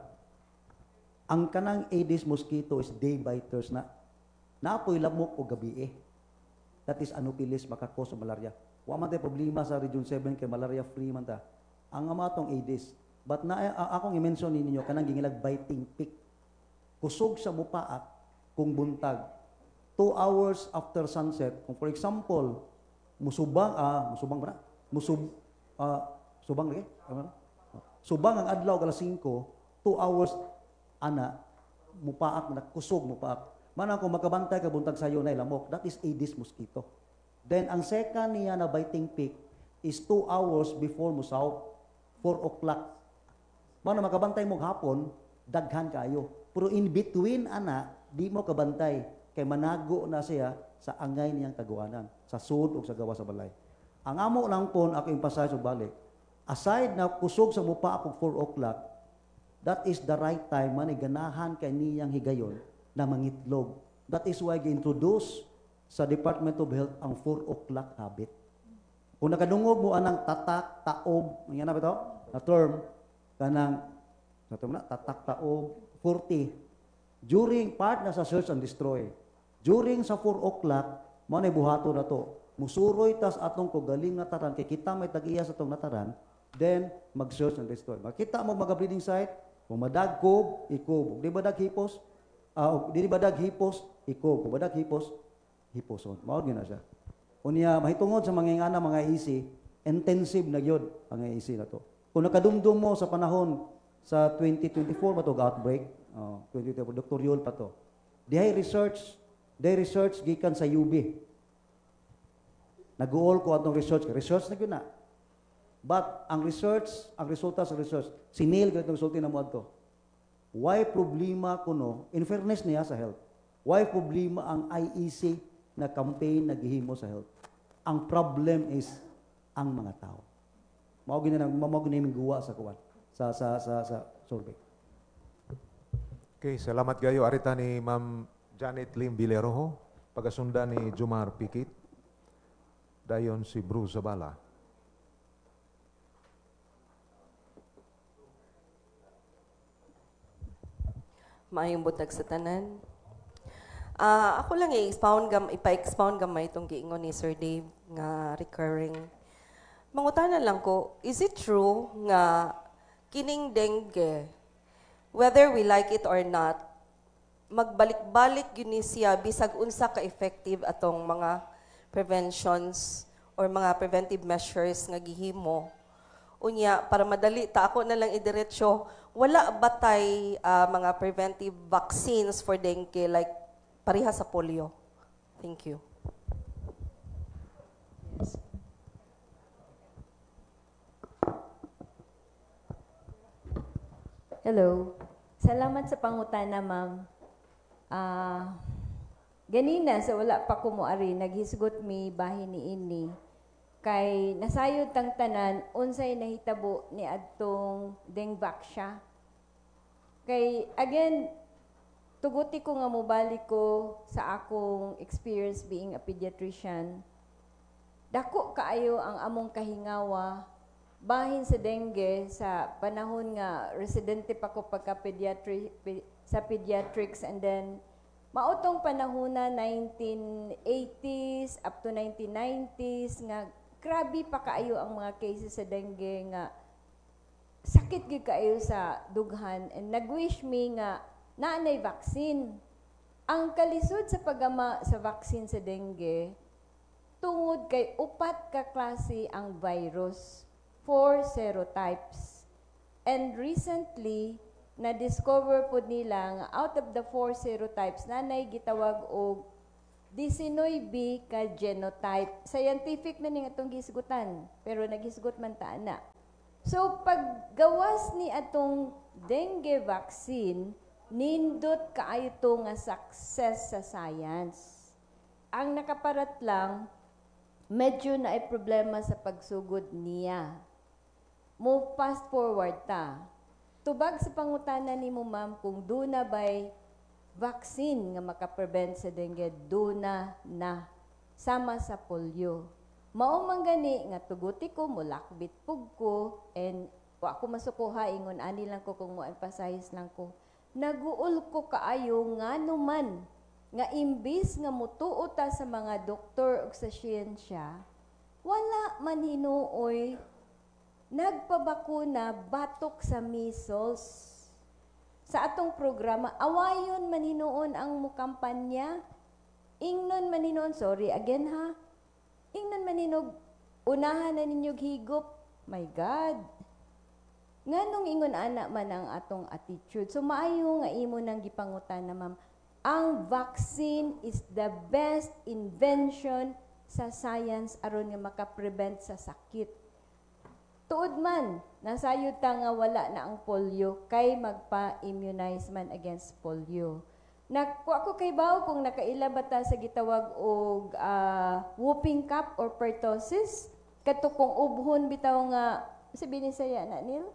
Ang kanang Aedes mosquito is day biters na naapoy lamok o gabi eh. That is Anopheles makakos sa malaria. Wa man tay problema sa Region seven kay malaria free man ta. Ang amatong Aedes. But na a- akong i-mention ninyo kanang gingilag biting pick. Kusog sa mupaak kung buntag. Two hours after sunset, kung for example, musubang ah musubang ba? Musub ah subang lagi. Ano? Subang ang adlaw alas singko, two hours ana mupaak na kusog mupaak. Mana kung makabantay ka buntag sayo na lamok, that is Aedes mosquito. Then ang second niya na biting peak is two hours before musaw, four o'clock. Mana makabantay mo hapon, daghan kayo. Pero in between ana, di mo kabantay kay manago na siya sa angay niyang kaguanan, sa sud o sa gawa sa balay. Ang amo lang po ako emphasize og balik. Aside na kusog sa mupa ako four o'clock, that is the right time man ganahan kay niyang higayon na mangitlog. That is why gi-introduce sa Department of Health ang four o'clock habit. Kung nakadungog mo anang tatak, taob, nga na ba ito? Na term, kanang, sa term na, tatak, taob, forty. During part na sa search and destroy. During sa four o'clock, mo na buhato na to. Musuroy tas atong ko galing nataran, kay kita may tag-iya sa atong nataran, then mag-search and destroy. Makita mo mga-breeding site, kung madag kob, ikob. Di ba dag hipos? Uh, di ba dag hipos? Ikob. Kung madag hipos, hiposon. Mawag yun na siya. Unya, mahitungod sa mga ingana, mga isi, intensive na yun ang isi na to. Kung nakadumdum mo sa panahon sa twenty twenty-four ba to outbreak, uh, twenty twenty-four, Doctor Yul pa to. Dihay research, dihay research gikan sa U B. Nag-uol ko atong research, research na yun na. But ang research, ang resulta sa research, sinil ko itong resulti na mo ato. Why problema kuno, in fairness niya sa health, why problema ang I E C na campaign na gihimo sa health? Ang problem is ang mga tao. Mao gina nang mao gina guwa sa kuwan sa sa sa sa survey. Okay, salamat kayo. Arita ni Ma'am Janet Lim Bileroho, pagasundan ni Jumar Pikit, dayon si Bruce Zabala. Maayong butag sa tanan. Ah, ako lang i-expound gam ipa-expound gamay itong giingon ni Sir Dave nga recurring. Mangutana lang ko, is it true nga kining dengue, whether we like it or not, magbalik-balik yun ni siya bisag unsa ka effective atong mga preventions or mga preventive measures nga gihimo? Unya, para madali, ta ako na lang idiretsyo, wala ba tay uh, mga preventive vaccines for dengue like pareha sa polio? Thank you. Yes. Hello. Salamat sa pangutana, ma'am. Ah, ganina sa wala pa ko moari naghisgot mi bahin ni ini kay nasayod tang tanan unsay nahitabo ni adtong dengue siya. Kay again tuguti ko nga mobalik ko sa akong experience being a pediatrician. Dako kaayo ang among kahingawa bahin sa dengue sa panahon nga residente pa ko pagka pediatri, pe, sa pediatrics and then mautong panahon na nineteen eighties up to nineteen nineties nga grabe pa kaayo ang mga cases sa dengue nga sakit gyud kaayo sa dughan and nag-wish me nga naanay vaccine. Ang kalisod sa pagama sa vaccine sa dengue tungod kay upat ka klase ang virus, four serotypes. And recently, na-discover po nila nga out of the four serotypes, nanay gitawag og nineteen B ka genotype. Scientific na ning atong gisgutan, pero nagisgot man ta na. So, paggawas ni atong dengue vaccine, nindot kaayo to nga success sa science. Ang nakaparat lang, medyo na ay problema sa pagsugod niya. Move fast forward ta. Tubag sa pangutana ni mo, ma'am, kung duna ba'y vaccine nga makaprevent sa dengue, duna na. Sama sa polio. Mao man gani nga tuguti ko, mulakbit pug ko, and wa ko masukuha, ingon ani lang ko kung mo-emphasize lang ko. Naguol ko kaayo nga numan, nga imbis nga mutuo ta sa mga doktor ug sa siyensya, wala man hinuoy nagpabakuna batok sa measles. Sa atong programa, awayon man hinuon ang mukampanya, ingnon man hinuon, sorry again ha, ingnon man hinog, unahan na ninyog higop, my God. Nganong ingon ana man ang atong attitude. So maayo nga imo nang gipangutan na, ma'am, ang vaccine is the best invention sa science aron nga makaprevent sa sakit. Tuod man, nasayod ta nga wala na ang polio, kay magpa-immunize man against polio. Nakuha ko kay bao kung nakaila ba ta sa gitawag og uh, whooping cough or pertussis, kato kung ubhon bitaw nga, sabihin saya na, Neil?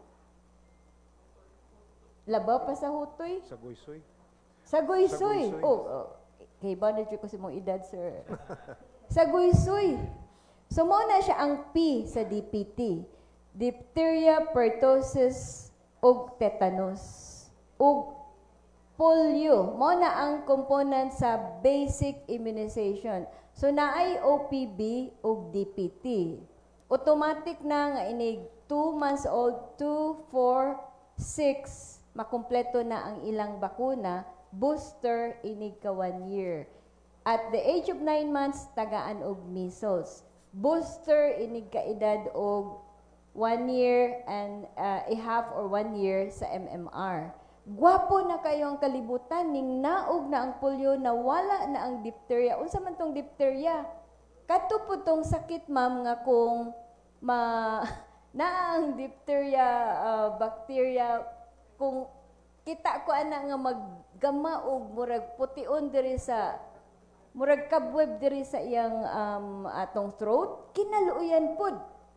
Labaw pa sa hutoy? Sa guysoy. Sa guysoy. Oh, oh, kay ba na ko sa mong edad, sir. Sa guysoy. So, mo na siya ang P sa D P T. Diphtheria, pertussis, ug tetanus. Ug polio. Mo na ang component sa basic immunization. So, naay O P B ug D P T. Automatic na nga inig two months old, two, four, six, makumpleto na ang ilang bakuna, booster, inig ka one year. At the age of nine months, tagaan og measles. Booster, inig ka edad og one year and uh, a half or one year sa M M R. Gwapo na kayo ang kalibutan, ning naog na ang polio, na wala na ang diphtheria. Unsa man tong diphtheria? Kato po tong sakit, ma'am, nga kung ma na ang diphtheria uh, bacteria, kung kita ko ana nga maggama og murag pution diri sa murag kabweb diri sa iyang um, atong throat, kinaluoyan pod.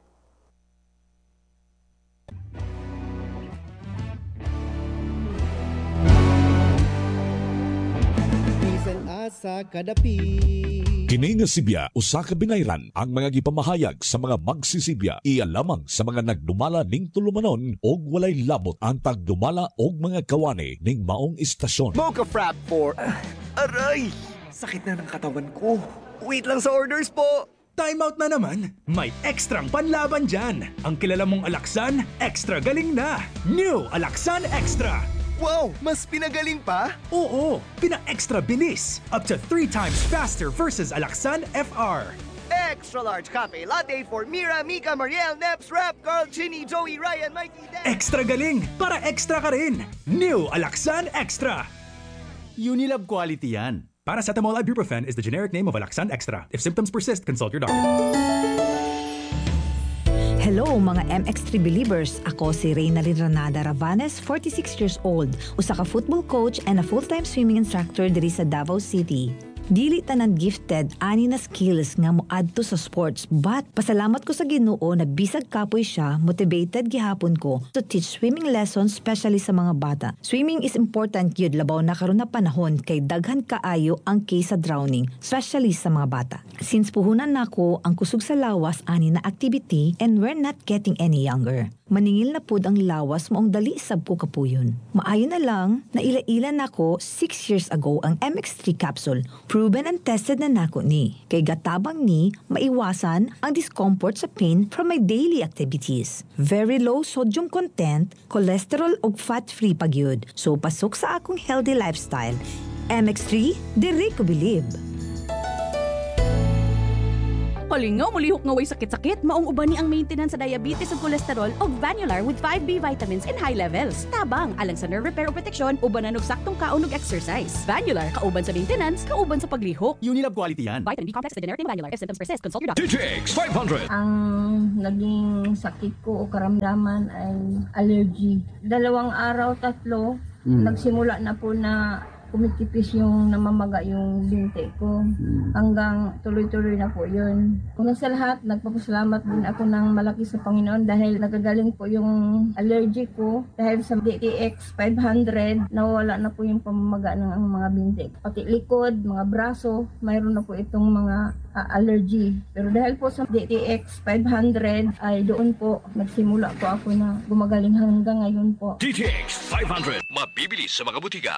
Bisan asa kadapi. Kini nga Sibya, usa ka binayran ang mga gipamahayag sa mga magsisibya, iya lamang sa mga nagdumala ning tulumanon og walay labot ang tagdumala og mga kawani ning maong istasyon. Mocha Frap for... Uh, aray! Sakit na ng katawan ko. Wait lang sa orders po! Time out na naman. May ekstrang panlaban dyan. Ang kilala mong Alaxan, extra galing na. New Alaxan Extra. Wow! Mas pinagaling pa? Oo, pina-extra bilis. Up to three times faster versus Alaxan F R. Extra large cafe latte for Mira, Mika, Mariel, Neps, Rap, Carl, Chinny, Joey, Ryan, Mikey, Dan. Extra galing para extra ka rin. New Alaxan Extra. Unilab quality yan. Paracetamol ibuprofen is the generic name of Alaxan Extra. If symptoms persist, consult your doctor. Hello mga M X three believers, ako si Reynalyn Ranada Ravanes, forty-six years old, usa ka football coach and a full-time swimming instructor diri sa Davao City. Dili tanan gifted ani na skills nga moadto sa sports, but pasalamat ko sa Ginoo na bisag kapoy siya, motivated gihapon ko to teach swimming lessons especially sa mga bata. Swimming is important gyud labaw na karon na panahon kay daghan kaayo ang case sa drowning, especially sa mga bata. Since puhunan nako ang kusog sa lawas ani na activity and we're not getting any younger. Maningil na pud ang lawas moong dali sab ko kapuyon. Maayo na lang na ila-ila nako six years ago ang M X three capsule. Proven and tested na nako ni. Kay gatabang ni maiwasan ang discomfort sa pain from my daily activities. Very low sodium content, cholesterol ug fat-free pagyud. So pasok sa akong healthy lifestyle. M X three, diri ko believe. Malingaw, mulihok nga way sakit-sakit. Maong uban ni ang maintenance sa diabetes ug cholesterol og Vanular with five B vitamins in high levels. Tabang alang sa nerve repair o protection, ubanan og saktong kaon ug exercise. Vanular, kauban sa maintenance, kauban sa paglihok. Unilab quality yan. Vitamin B complex is the generic name Vanular. If symptoms persist, consult your doctor. D T X five hundred. Ang naging sakit ko o karamdaman ay allergy. Dalawang araw, tatlo, mm. nagsimula na po na kumikipis yung namamaga yung binti ko. Hmm. Hanggang tuloy-tuloy na po yun. Una sa lahat, nagpapasalamat din ako ng malaki sa Panginoon dahil nagagaling po yung allergy ko. Dahil sa D T X five hundred, nawala na po yung pamamaga ng mga binti. Pati likod, mga braso, mayroon na po itong mga uh, allergy. Pero dahil po sa D T X five hundred, ay doon po nagsimula po ako na gumagaling hanggang ngayon po. D T X five hundred, mabibili sa mga butika.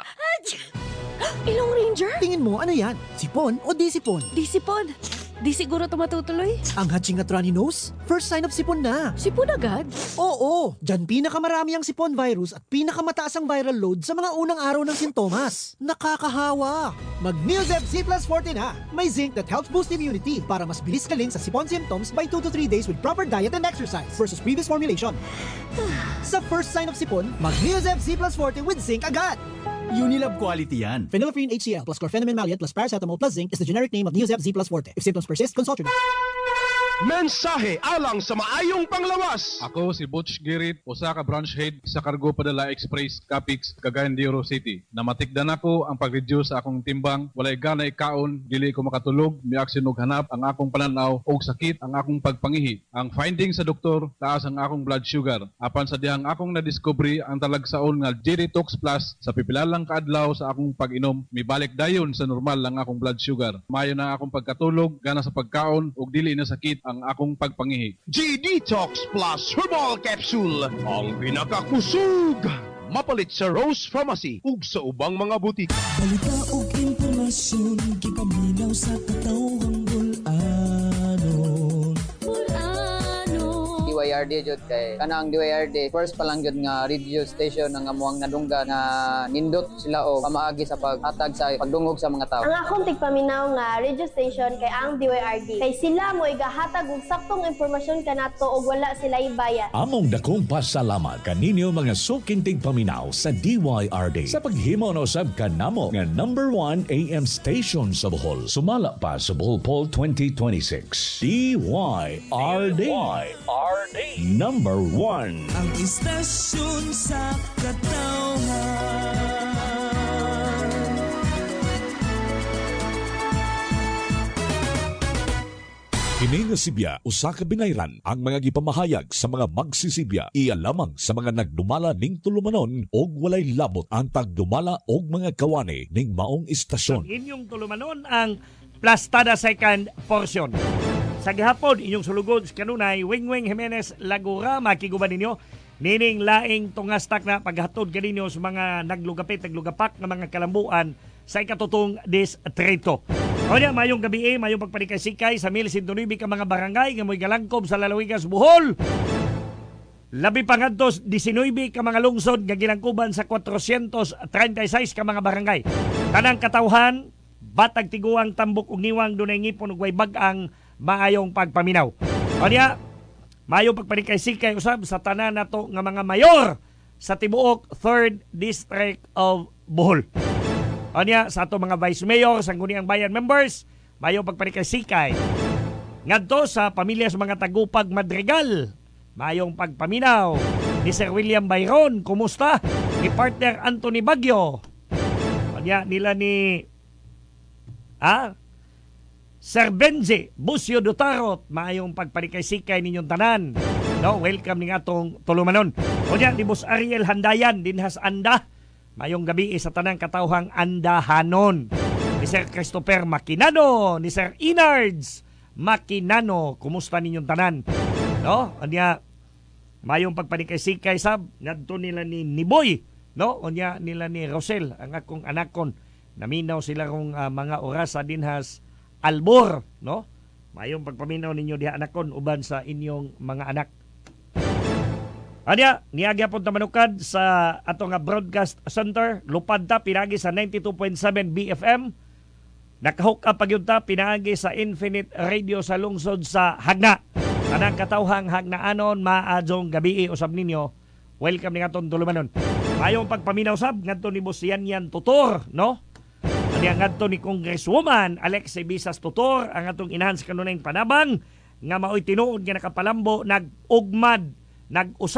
Ilong Ranger? Tingin mo, ano yan? Sipon o di sipon? Di sipon. Di siguro tumatutuloy. Ang hatching at runny nose? First sign of sipon na. Sipon agad? Oo. Diyan pinakamarami ang sipon virus at pinakamataas ang viral load sa mga unang araw ng sintomas. Nakakahawa. Mag-Neosep Z plus forty na. May zinc that helps boost immunity para mas bilis galing sa sipon symptoms by two to three days with proper diet and exercise versus previous formulation. Sa first sign of sipon, mag-Neosep Z plus forty with zinc agad. Unilab quality yan. Phenylephrine H C L plus chlorpheniramine maleate plus paracetamol plus zinc is the generic name of Neosep Z plus forty. If symptoms persist, consult your doctor. Mensahe alang sa maayong panglawas. Ako si Butch Girit, usa ka branch head sa Cargo Padala Express Capix, Cagayan de Oro City. Namatikdan ako ang pag-reduce sa akong timbang, walay ganay kaon, dili ko makatulog, miaksin og hanap ang akong pananaw og sakit ang akong pagpangihi. Ang finding sa doktor, taas ang akong blood sugar. Apan sa dihang akong na-discovery ang talagsaon nga G-Detox Plus sa pipilalang kaadlaw sa akong pag-inom, mibalik dayon sa normal ang akong blood sugar. Mayo na akong pagkatulog, gana sa pagkaon ug dili na sakit ang akong pagpangihi. G-Detox Plus Herbal Capsule, ang pinakakusog. Mapalit sa Rose Pharmacy ug sa ubang mga butik. Balita ug impormasyon, gipaminaw sa katawang bulanon. D Y R D jud kay kana ang D Y R D first pa lang jud nga radio station nga amuang nadungga nga nindot sila og pamaagi sa paghatag sa pagdungog sa mga tawo. Ang akong tigpaminaw nga radio station kay ang D Y R D kay sila mo igahatag og saktong impormasyon kanato og wala sila ibayad. Among dakong pasalamat kaninyo mga suking tigpaminaw sa D Y R D sa paghimo na usab kanamo nga number one A M station sa Bohol. Sumala pa sa Bohol Poll twenty twenty-six. D Y R D. Number one. Ang istasyon sa katawhan. Kini nga Sibya, usa ka binayran ang mga gipamahayag sa mga magsisibya iya lamang sa mga nagdumala ning tulumanon og walay labot ang tagdumala og mga kawani ning maong istasyon. Ang inyong tulumanon ang Plastada second portion. Sa gihapon inyong sulugod kanunay Wingwing Jimenez Lagura makiguban ninyo nining laing tungastak na paghatod kaninyo sa mga naglugapit naglugapak nga mga kalambuan sa ikatutong distrito. O niya, mayong gabi eh, mayong pagpanikay-sikay sa mil sintunubi ka mga barangay nga mo'y galangkob sa Lalawigas, Bohol. Labi pangadtos diecinueve ka mga lungsod nga gilangkuban sa four thirty-six ka mga barangay. Tanang katawhan, batag tiguang tambok ug niwang dunay ngipon ug way bag-ang maayong pagpaminaw. O niya, mayong pagpanikay-sikay usab sa tanan nato nga mga mayor sa tibuok third District of Bohol. O niya, sa ato mga vice mayor, sangguniang bayan members, mayong pagpanikay-sikay. Ngadto sa pamilya sa mga tagupag Madrigal, mayong pagpaminaw ni Sir William Bayron, kumusta? Ni partner Anthony Baguio. O niya, nila ni ah, Sir Benji Busio Dutarot, mayong pagpanikay-sikay ninyong tanan. No, welcome ning atong tulumanon. O niya, ni Boss Ariel Handayan, dinhas anda, mayong gabi sa tanang katawhang andahanon. Ni Sir Christopher Makinano, ni Sir Inards Makinano, kumusta ninyong tanan? No? Anya, mayong pagpanikay-sikay sab, ngadto nila ni Niboy, no? Anya nila ni Rosel, ang akong anakon. Naminaw sila kong uh, mga oras sa dinhas Albor, no? Mayong pagpaminaw ninyo diha anakon uban sa inyong mga anak. Anya, niagya po tamanukad sa ato nga broadcast center, lupad ta, pinagi sa ninety-two point seven B F M, Nakahook up pagyunta pinaagi sa Infinite Radio sa lungsod sa Hagna. Tanang katawhang hagnaanon maadjong gabi usab ninyo. Welcome ni ngatong tulumanon. Mayong pagpaminaw sab ngadto ni Boss Yanyan Tutor, no? Ani ngadto ni Congresswoman Alexi Bisas Tutor ang atong enhance kanunay panabang nga maoy tinuod nga nakapalambo nag-ugmad nag